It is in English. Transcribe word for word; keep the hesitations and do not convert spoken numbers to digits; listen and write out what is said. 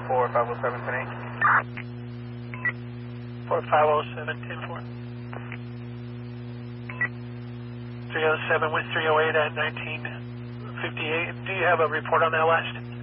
four five oh seven, ten eight. four five oh seven, ten four. three oh seven with three oh eight at nineteen fifty-eight. Do you have a report on that last?